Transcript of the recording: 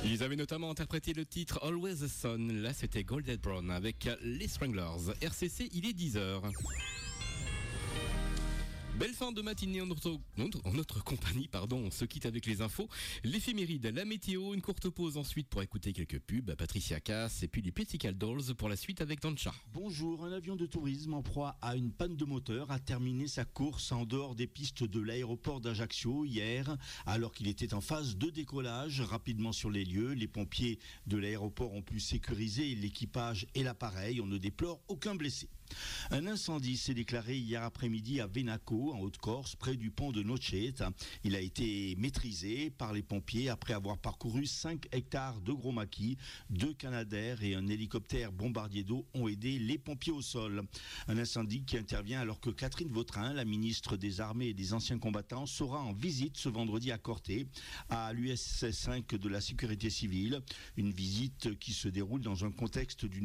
Ils avaient notamment interprété le titre Always the Sun. Là, c'était Golden Brown avec les Stranglers. RCC, il est 10h. Belle fin de matinée en notre compagnie, on se quitte avec les infos, l'éphéméride, la météo, une courte pause ensuite pour écouter quelques pubs, Patricia Cass et puis les Pettical Dolls pour la suite avec Dancha. Bonjour, un avion de tourisme en proie à une panne de moteur a terminé sa course en dehors des pistes de l'aéroport d'Ajaccio hier, alors qu'il était en phase de décollage. Rapidement sur les lieux, les pompiers de l'aéroport ont pu sécuriser l'équipage et l'appareil, on ne déplore aucun blessé. Un incendie s'est déclaré hier après-midi à Venaco, en Haute-Corse, près du pont de Nocet. Il a été maîtrisé par les pompiers après avoir parcouru 5 hectares de gros maquis. 2 Canadair et un hélicoptère bombardier d'eau ont aidé les pompiers au sol. Un incendie qui intervient alors que Catherine Vautrin, la ministre des Armées et des Anciens Combattants, sera en visite ce vendredi à Corté, à l'USS 5 de la Sécurité Civile. Une visite qui se déroule dans un contexte d'une